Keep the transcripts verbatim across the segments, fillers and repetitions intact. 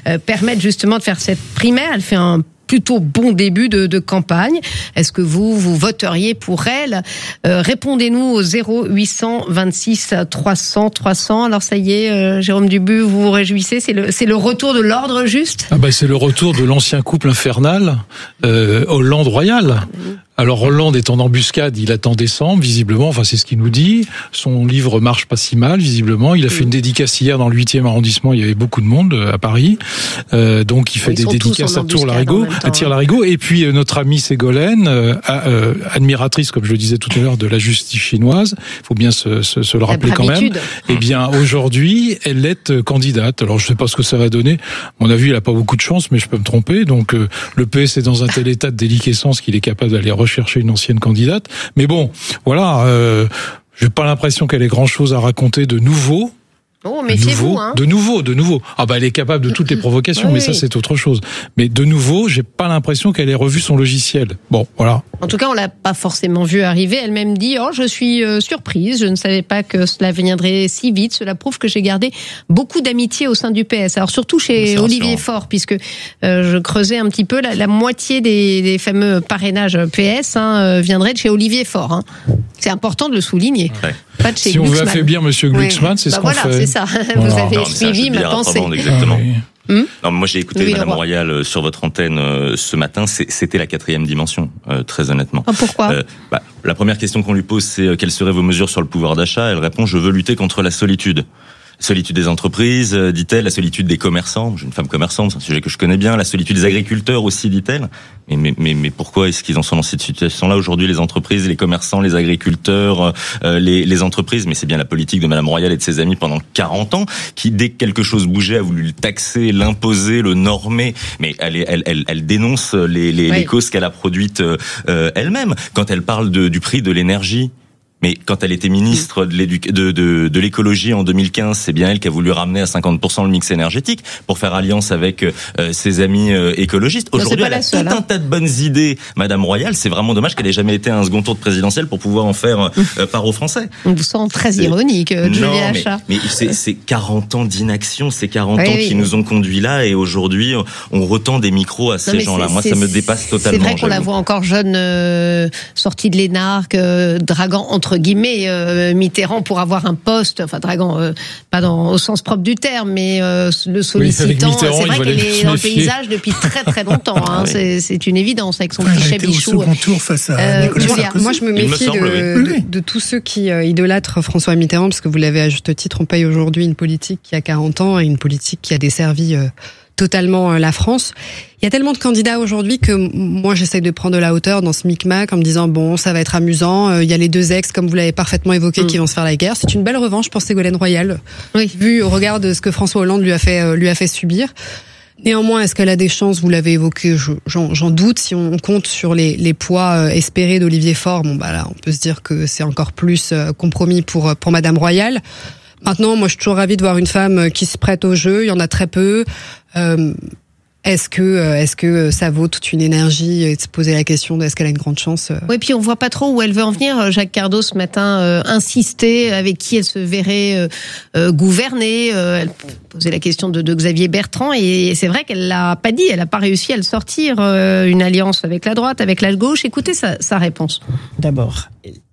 euh, permettre justement de faire cette primaire. Elle fait un plutôt bon début de, de campagne. Est-ce que vous, vous voteriez pour elle ? euh, Répondez-nous au zéro huit cent vingt-six trois cents trois cents. Alors ça y est, euh, Jérôme Dubu, vous vous réjouissez, c'est le, c'est le retour de l'ordre juste ? Ah bah c'est le retour de l'ancien couple infernal, euh, Hollande-Royal. Alors Hollande est en embuscade, il attend décembre, visiblement, enfin c'est ce qu'il nous dit. Son livre marche pas si mal, visiblement. Il a fait une dédicace hier dans le huitième arrondissement, il y avait beaucoup de monde à Paris. Euh, donc il fait Ils des dédicaces à Tour-Larigot, à Tire-Larigot. Et puis euh, notre amie Ségolène, euh, euh, admiratrice, comme je le disais tout à l'heure, de la justice chinoise, il faut bien se, se, se le rappeler quand même. Eh bien aujourd'hui, elle est candidate. Alors je sais pas ce que ça va donner. À mon avis, elle a pas beaucoup de chance, mais je peux me tromper. Donc euh, le P S est dans un tel état de déliquescence qu'il est capable d'aller rechercher une ancienne candidate. Mais bon, voilà, euh, j'ai pas l'impression qu'elle ait grand-chose à raconter de nouveau. Oh, méfiez-vous, hein. De nouveau, de nouveau. Ah bah elle est capable de toutes les provocations, oui, mais ça c'est autre chose. Mais de nouveau, j'ai pas l'impression qu'elle ait revu son logiciel. Bon, voilà. En tout cas, on l'a pas forcément vu arriver. Elle-même dit, oh, je suis euh, surprise. Je ne savais pas que cela viendrait si vite. Cela prouve que j'ai gardé beaucoup d'amitié au sein du P S. Alors surtout chez Olivier Faure, puisque euh, je creusais un petit peu, la, la moitié des, des fameux parrainages P S hein, viendrait de chez Olivier Faure. Hein. C'est important de le souligner. Ouais. Pas de chez si Glucksmann. On veut affaiblir Monsieur Glucksmann, oui. c'est bah ce qu'on voilà, fait. C'est ça. Vous voilà. avez non, suivi ma pensée. Exactement. Ah, oui. Hum non, moi j'ai écouté oui, Madame Royal euh, sur votre antenne euh, ce matin. C'est, c'était la quatrième dimension, euh, très honnêtement. Ah, pourquoi euh, bah, La première question qu'on lui pose, c'est euh, quelles seraient vos mesures sur le pouvoir d'achat ? Elle répond, je veux lutter contre la solitude. Solitude des entreprises, euh, dit-elle, la solitude des commerçants. J'ai une femme commerçante, c'est un sujet que je connais bien. La solitude des agriculteurs aussi, dit-elle. Mais, mais, mais, mais pourquoi est-ce qu'ils en sont dans cette situation-là aujourd'hui, les entreprises, les commerçants, les agriculteurs, euh, les, les entreprises ? Mais c'est bien la politique de Madame Royal et de ses amis pendant quarante ans, qui, dès que quelque chose bougeait, a voulu le taxer, l'imposer, le normer. Mais elle, elle, elle, elle dénonce les, les, oui. les causes qu'elle a produites euh, elle-même. Quand elle parle de, du prix de l'énergie, mais quand elle était ministre de, de, de, de l'écologie en deux mille quinze, c'est bien elle qui a voulu ramener à cinquante pour cent le mix énergétique pour faire alliance avec euh, ses amis euh, écologistes. Aujourd'hui, elle a seule, tout hein. un tas de bonnes idées, Madame Royal. C'est vraiment dommage qu'elle ait jamais été à un second tour de présidentielle pour pouvoir en faire euh, part aux Français. On vous sent très ironique, euh, Julia Non, Achat. mais, mais c'est, c'est quarante ans d'inaction, c'est quarante oui, ans oui, qui oui. nous ont conduits là, et aujourd'hui, on retend des micros à ces non, gens-là. Moi, ça me dépasse totalement. C'est vrai qu'on la voit encore jeune, euh, sortie de l'Énarque, euh, draguant entre guillemets. Euh, Mitterrand pour avoir un poste, enfin draguant, euh, pas dans, au sens propre du terme, mais euh, le sollicitant. Oui, c'est vrai qu'elle est dans le paysage depuis très très longtemps. Hein, c'est, c'est une évidence avec son petit chat bichou. Au second tour face à euh, Nicolas Sarkozy. Moi, je me méfie me semble, de, oui. de, de tous ceux qui euh, idolâtrent François Mitterrand, parce que vous l'avez à juste titre, on paye aujourd'hui une politique qui a quarante ans et une politique qui a desservi euh, totalement euh, la France. Il y a tellement de candidats aujourd'hui que moi j'essaye de prendre de la hauteur dans ce micmac en me disant bon, ça va être amusant, euh, il y a les deux ex comme vous l'avez parfaitement évoqué mmh. qui vont se faire la guerre. C'est une belle revanche pour Ségolène Royal, oui. vu au regard de ce que François Hollande lui a fait euh, lui a fait subir. Néanmoins, est-ce qu'elle a des chances ? Vous l'avez évoqué, je, j'en, j'en doute. Si on compte sur les, les poids euh, espérés d'Olivier Faure, bon bah là, on peut se dire que c'est encore plus euh, compromis pour pour Madame Royal. Maintenant, moi, je suis toujours ravie de voir une femme qui se prête au jeu. Il y en a très peu. Euh, Est-ce que, est-ce que ça vaut toute une énergie et de se poser la question de est-ce qu'elle a une grande chance ? Oui, puis on voit pas trop où elle veut en venir. Jacques Cardot ce matin euh, insistait avec qui elle se verrait euh, euh, gouverner. Euh, elle posait la question de, de Xavier Bertrand et c'est vrai qu'elle l'a pas dit. Elle a pas réussi à le sortir. Euh, une alliance avec la droite, avec la gauche. Écoutez sa, sa réponse. D'abord,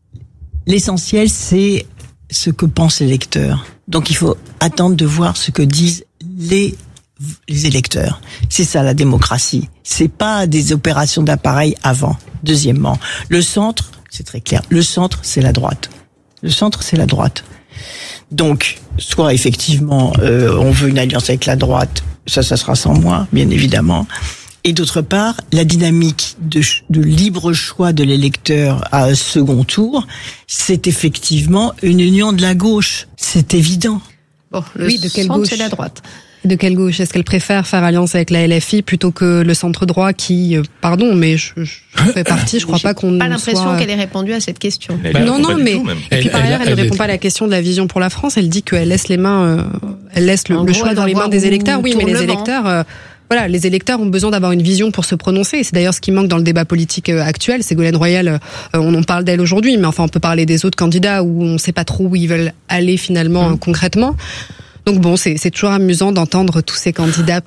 l'essentiel c'est ce que pense l'électeur. Donc il faut attendre de voir ce que disent les les électeurs. C'est ça la démocratie. C'est pas des opérations d'appareil avant. Deuxièmement, le centre, c'est très clair. Le centre, c'est la droite. Le centre, c'est la droite. Donc, soit effectivement, euh, on veut une alliance avec la droite, ça, ça sera sans moi, bien évidemment. Et d'autre part, la dynamique de, de libre choix de l'électeur à un second tour, c'est effectivement une union de la gauche. C'est évident. Bon, le oui, de quelle centre, gauche ? C'est la droite. De quelle gauche ? Est-ce qu'elle préfère faire alliance avec la L F I plutôt que le centre droit qui, euh, pardon, mais je, je fais partie, je crois pas qu'on pas l'impression soit... qu'elle ait répondu à cette question. Bah, non, non, mais, et puis par ailleurs, elle ne répond pas à la question de la vision pour la France, elle dit qu'elle laisse les mains, euh, elle laisse le, le choix dans les mains des électeurs. Oui, mais les électeurs, euh, voilà, les électeurs ont besoin d'avoir une vision pour se prononcer. Et c'est d'ailleurs ce qui manque dans le débat politique actuel. Ségolène Royal, euh, on en parle d'elle aujourd'hui, mais enfin, on peut parler des autres candidats où on sait pas trop où ils veulent aller finalement, mmh. concrètement. Donc bon, c'est, c'est toujours amusant d'entendre tous ces candidats